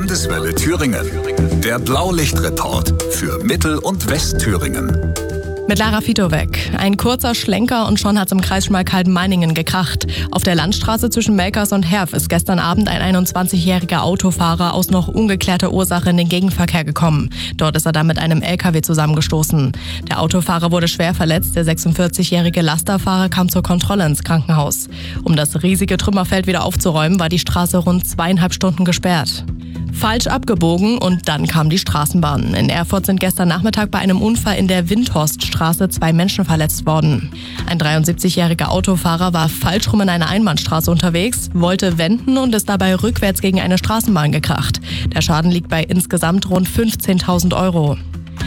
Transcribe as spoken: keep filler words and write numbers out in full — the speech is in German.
Landeswelle Thüringen. Der Blaulichtreport für Mittel- und Westthüringen. Mit Lara Fitowek. Ein kurzer Schlenker und schon hat's im Kreis Schmalkalden-Meiningen gekracht. Auf der Landstraße zwischen Melkers und Herf ist gestern Abend ein einundzwanzigjähriger Autofahrer aus noch ungeklärter Ursache in den Gegenverkehr gekommen. Dort ist er dann mit einem L K W zusammengestoßen. Der Autofahrer wurde schwer verletzt, der sechsundvierzigjährige Lasterfahrer kam zur Kontrolle ins Krankenhaus. Um das riesige Trümmerfeld wieder aufzuräumen, war die Straße rund zweieinhalb Stunden gesperrt. Falsch abgebogen und dann kam die Straßenbahn. In Erfurt sind gestern Nachmittag bei einem Unfall in der Windhorststraße zwei Menschen verletzt worden. Ein dreiundsiebzigjähriger Autofahrer war falsch rum in einer Einbahnstraße unterwegs, wollte wenden und ist dabei rückwärts gegen eine Straßenbahn gekracht. Der Schaden liegt bei insgesamt rund fünfzehntausend Euro.